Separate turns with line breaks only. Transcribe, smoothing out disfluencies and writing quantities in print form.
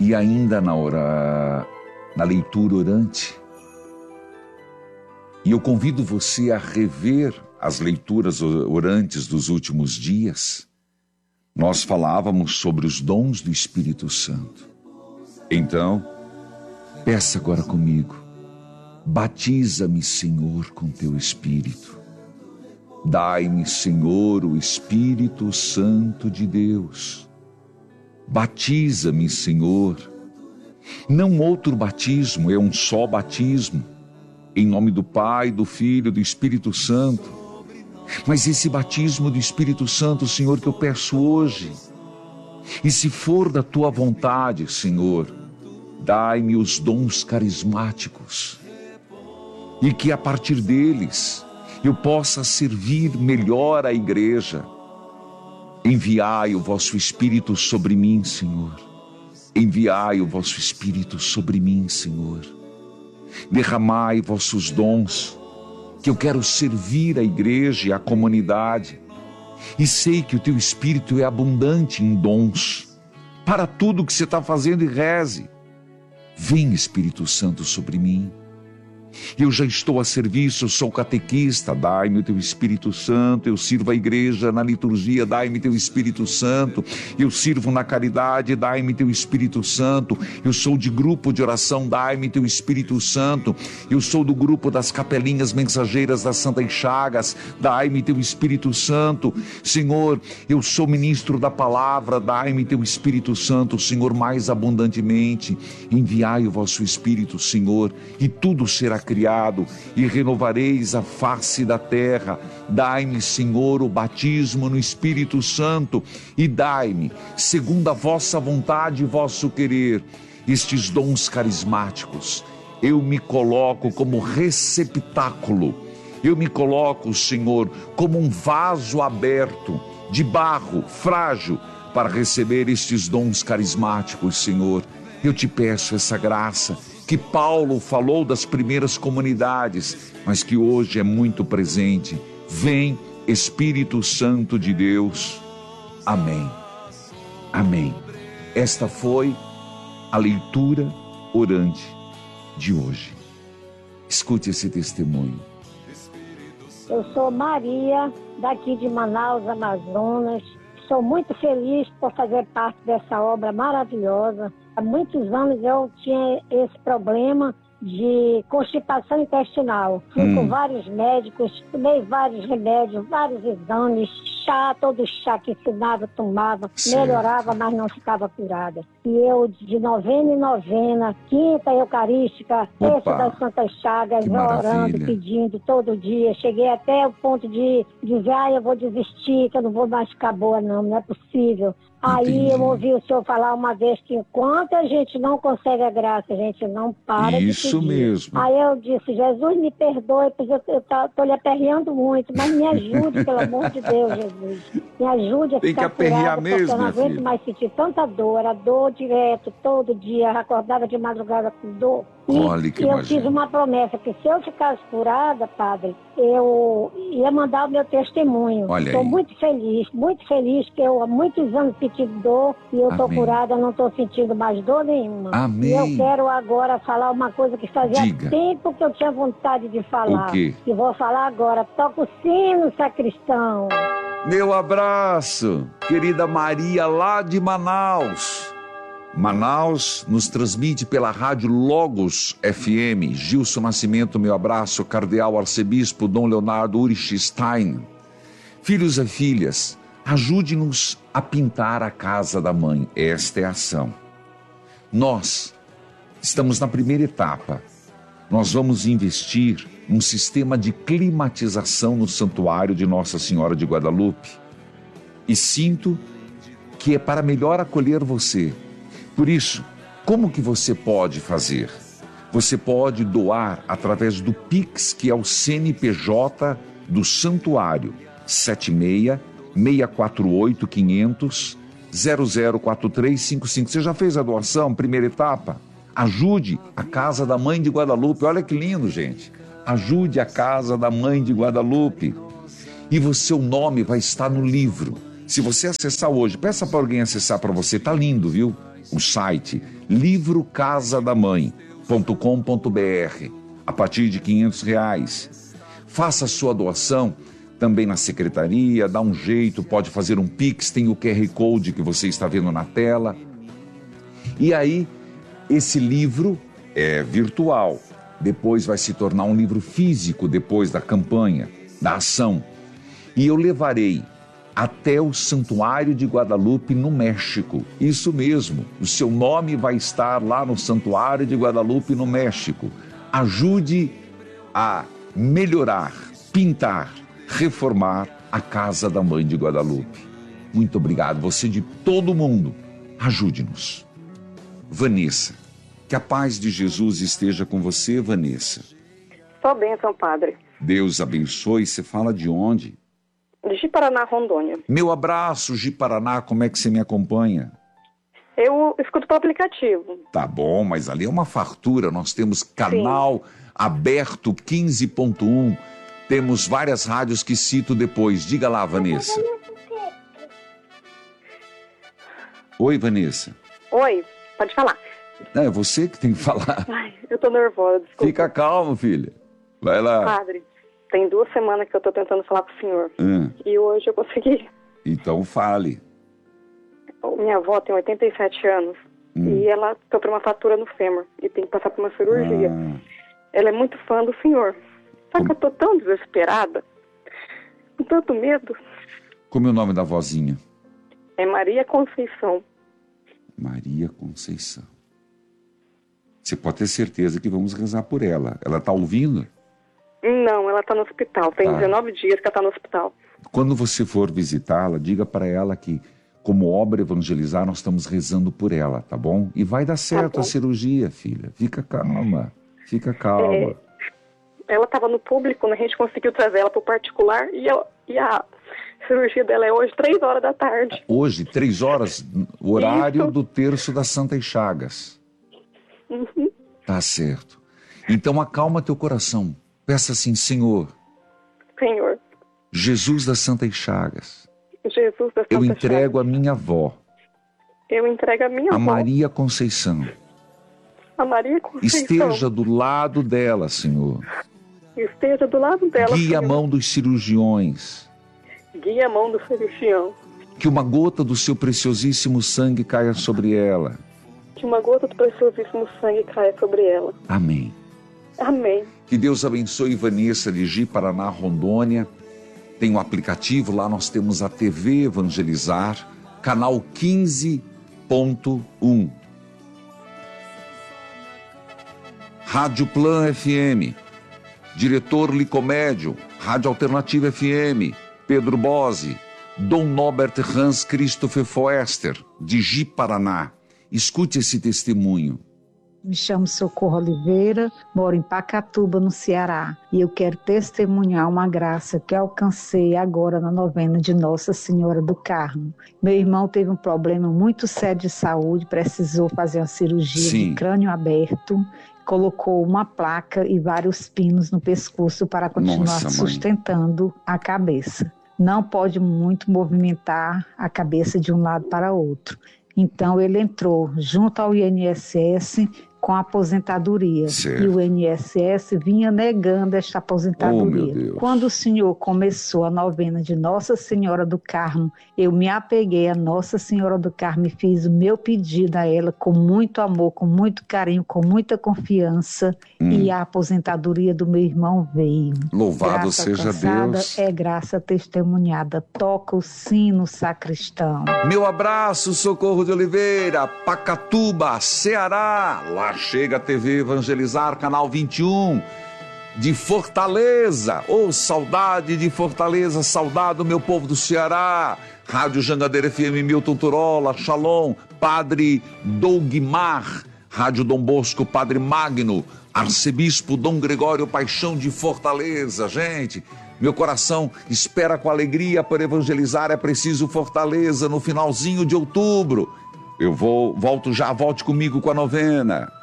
E ainda na leitura orante. E eu convido você a rever as leituras orantes dos últimos dias. Nós falávamos sobre os dons do Espírito Santo. Então, peça agora comigo: batiza-me, Senhor, com teu Espírito. Dai-me, Senhor, o Espírito Santo de Deus. Batiza-me, Senhor. Não outro batismo, é um só batismo. Em nome do Pai, do Filho e do Espírito Santo. Mas esse batismo do Espírito Santo, Senhor, que eu peço hoje. E se for da tua vontade, Senhor, dai-me os dons carismáticos. E que a partir deles eu possa servir melhor a igreja. Enviai o vosso Espírito sobre mim, Senhor. Enviai o vosso Espírito sobre mim, Senhor. Derramai vossos dons, que eu quero servir a igreja e a comunidade. E sei que o teu Espírito é abundante em dons. Para tudo que você está fazendo, e reze. Vem, Espírito Santo, sobre mim. Eu já estou a serviço, eu sou catequista, dai-me o teu Espírito Santo. Eu sirvo a igreja na liturgia, dai-me teu Espírito Santo. Eu sirvo na caridade, dai-me teu Espírito Santo. Eu sou de grupo de oração, dai-me teu Espírito Santo. Eu sou do grupo das capelinhas mensageiras das Santas Chagas, dai-me teu Espírito Santo. Senhor, eu sou ministro da palavra, dai-me teu Espírito Santo, Senhor, mais abundantemente. Enviai o vosso Espírito, Senhor, e tudo será criado, e renovareis a face da terra. Dai-me, Senhor, o batismo no Espírito Santo, e dai-me, segundo a vossa vontade e vosso querer, estes dons carismáticos. Eu me coloco como receptáculo, eu me coloco, Senhor, como um vaso aberto, de barro, frágil, para receber estes dons carismáticos, Senhor. Eu te peço essa graça, que Paulo falou das primeiras comunidades, mas que hoje é muito presente. Vem, Espírito Santo de Deus. Amém. Amém. Esta foi a leitura orante de hoje. Escute esse testemunho.
Eu sou Maria, daqui de Manaus, Amazonas. Sou muito feliz por fazer parte dessa obra maravilhosa. Há muitos anos eu tinha esse problema de constipação intestinal. Fui com vários médicos, tomei vários remédios, vários exames, todo chá que ensinava, tomava, melhorava, mas não ficava curada. E eu, de novena em novena, quinta eucarística, terça das Santas Chagas, orando, pedindo todo dia. Cheguei até o ponto de dizer, eu vou desistir, que eu não vou mais ficar boa, não é possível. Aí eu ouvi o senhor falar uma vez que enquanto a gente não consegue a graça, a gente não para de pedir.
Isso mesmo.
Aí eu disse, Jesus, me perdoe, porque eu estou lhe aperreando muito, mas me ajude, pelo amor de Deus, Jesus. Me ajude a
Tem
ficar
que aperrear
curada,
mesmo,
porque eu não aguento mais sentir tanta dor. Era dor direto, todo dia, acordava de madrugada com dor.
Olha que
eu fiz uma promessa, que se eu ficasse curada, padre, eu ia mandar o meu testemunho. Estou muito feliz, que eu há muitos anos senti dor e eu estou curada, não estou sentindo mais dor nenhuma.
Amém.
E eu quero agora falar uma coisa que fazia tempo que eu tinha vontade de falar.
O quê?
E vou falar agora. Toca o sino, sacristão.
Meu abraço, querida Maria, lá de Manaus. Manaus nos transmite pela rádio Logos FM. Gilson Nascimento, meu abraço. Cardeal Arcebispo Dom Leonardo Urich Stein. Filhos e filhas, ajude-nos a pintar a casa da mãe. Esta é a ação. Nós estamos na primeira etapa. Nós vamos investir num sistema de climatização no santuário de Nossa Senhora de Guadalupe. E sinto que é para melhor acolher você. Por isso, como que você pode fazer? Você pode doar através do Pix, que é o CNPJ do Santuário, 76-648-500-004355. Você já fez a doação, primeira etapa? Ajude a Casa da Mãe de Guadalupe. Olha que lindo, gente. Ajude a Casa da Mãe de Guadalupe. E o seu nome vai estar no livro. Se você acessar hoje, peça para alguém acessar para você. Tá lindo, viu? o site livrocasadamãe.com.br, a partir de R$500. Faça a sua doação também na secretaria, dá um jeito, pode fazer um Pix, tem o QR Code que você está vendo na tela. E aí, esse livro é virtual, depois vai se tornar um livro físico depois da campanha, da ação. E eu levarei até o Santuário de Guadalupe, no México. Isso mesmo, o seu nome vai estar lá no Santuário de Guadalupe, no México. Ajude a melhorar, pintar, reformar a Casa da Mãe de Guadalupe. Muito obrigado, você de todo mundo. Ajude-nos. Vanessa, que a paz de Jesus esteja com você, Vanessa.
Só bênção, padre.
Deus abençoe. Você fala de onde?
De Ji-Paraná, Rondônia.
Meu abraço, Ji-Paraná. Como é que você me acompanha?
Eu escuto pelo aplicativo.
Tá bom, mas ali é uma fartura. Nós temos canal aberto 15.1. Temos várias rádios que cito depois. Diga lá, Vanessa. Oi, Vanessa.
Oi, pode falar.
É você que tem que falar.
Ai, eu tô nervosa, desculpa.
Fica calmo, filha. Vai lá.
Padre, tem 2 semanas que eu tô tentando falar com o senhor. E hoje eu consegui.
Então fale.
Minha avó tem 87 anos. E ela sofreu uma fratura no fêmur. E tem que passar por uma cirurgia. Ela é muito fã do senhor. Só que eu tô tão desesperada. Com tanto medo.
Como é o nome da vozinha?
É Maria Conceição.
Maria Conceição. Você pode ter certeza que vamos rezar por ela. Ela está ouvindo?
Não, ela está no hospital. Tem 19 dias que ela está no hospital.
Quando você for visitá-la, diga para ela que, como obra evangelizar, nós estamos rezando por ela, tá bom? E vai dar certo a cirurgia, filha. Fica calma. Fica calma.
Ela estava no público, né? A gente conseguiu trazer ela para o particular e a cirurgia dela é hoje, 3 horas da tarde.
Hoje, 3 horas, o horário do terço das Santas Chagas. Tá certo. Então acalma teu coração. Peça assim, Senhor, Jesus das Santas Chagas, eu entrego a minha avó, a Maria Conceição. Esteja do lado dela, Senhor.
Esteja do lado dela,
Guia a mão dos cirurgiões.
Guia a mão do cirurgião.
Que uma gota do seu preciosíssimo sangue caia sobre ela.
Que uma gota do preciosíssimo sangue caia sobre ela.
Amém.
Amém.
Que Deus abençoe Vanessa de Ji-Paraná, Rondônia. Tem um aplicativo, lá nós temos a TV Evangelizar, canal 15.1. Rádio Plan FM, Diretor Licomédio, Rádio Alternativa FM, Pedro Bose, Dom Norbert Hans Christopher Foester, de Ji-Paraná. Escute esse testemunho.
Me chamo Socorro Oliveira, moro em Pacatuba, no Ceará, e eu quero testemunhar uma graça que alcancei agora na novena de Nossa Senhora do Carmo. Meu irmão teve um problema muito sério de saúde, precisou fazer uma cirurgia de crânio aberto, colocou uma placa e vários pinos no pescoço para continuar sustentando a cabeça. Não pode muito movimentar a cabeça de um lado para outro. Então ele entrou junto ao INSS com a aposentadoria.
Certo.
E o INSS vinha negando esta aposentadoria. Quando o senhor começou a novena de Nossa Senhora do Carmo, eu me apeguei a Nossa Senhora do Carmo e fiz o meu pedido a ela com muito amor, com muito carinho, com muita confiança, e a aposentadoria do meu irmão veio.
Louvado
Graça
seja
alcançada
Deus.
É graça testemunhada. Toca o sino, sacristão.
Meu abraço, Socorro de Oliveira, Pacatuba, Ceará. Lá chega a TV Evangelizar, canal 21, de Fortaleza. Oh, saudade de Fortaleza, saudade do meu povo do Ceará. Rádio Jangadeira FM, Milton Turola, Shalom, Padre Dougmar. Rádio Dom Bosco, Padre Magno, Arcebispo Dom Gregório Paixão de Fortaleza. Gente, meu coração espera com alegria por evangelizar. É preciso Fortaleza no finalzinho de outubro. Eu volte comigo com a novena.